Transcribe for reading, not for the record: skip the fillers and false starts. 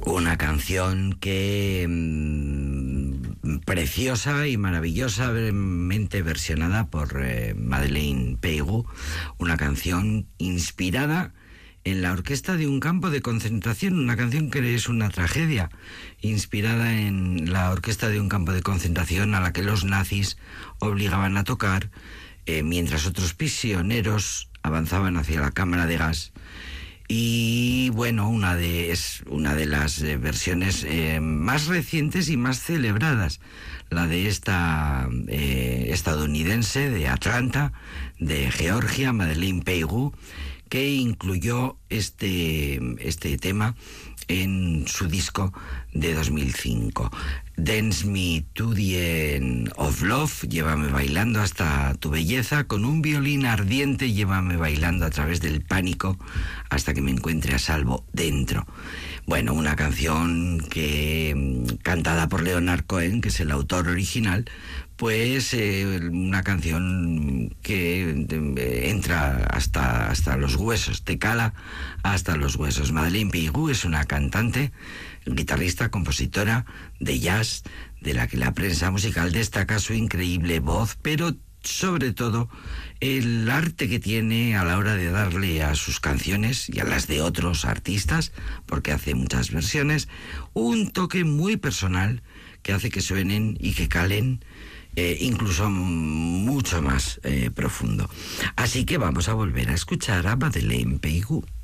Una canción que preciosa y maravillosamente versionada por Madeleine Peyroux, una canción inspirada en la orquesta de un campo de concentración, una canción que es una tragedia, inspirada en la orquesta de un campo de concentración a la que los nazis obligaban a tocar mientras otros prisioneros avanzaban hacia la cámara de gas. Y bueno, es una de las versiones más recientes y más celebradas, la de esta estadounidense de Atlanta, de Georgia, Madeleine Peyroux, que incluyó este tema en su disco de 2005. Dance Me to the End of Love, llévame bailando hasta tu belleza, con un violín ardiente, llévame bailando a través del pánico hasta que me encuentre a salvo dentro. Bueno, una canción que cantada por Leonard Cohen, que es el autor original, pues una canción que entra hasta los huesos, te cala hasta los huesos. Madeleine Peyroux es una cantante, guitarrista, compositora de jazz, de la que la prensa musical destaca su increíble voz, pero sobre todo el arte que tiene a la hora de darle a sus canciones y a las de otros artistas, porque hace muchas versiones, un toque muy personal que hace que suenen y que calen incluso mucho más profundo. Así que vamos a volver a escuchar a Madeleine Peyroux.